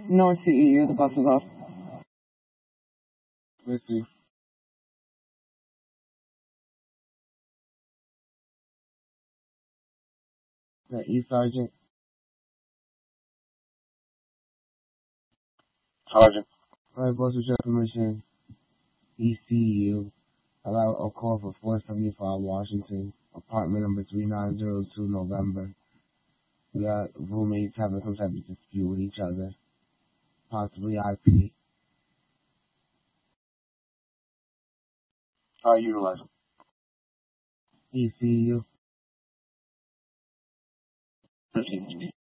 North CEU, the bus is off. Let's see. The E Sergeant. Sergeant. Alright, boss, with your permission, ECU, allow a call for 475 Washington, apartment number 3902, November. We got roommates having some type of dispute with each other, possibly IP. Utilize. ECU. 15.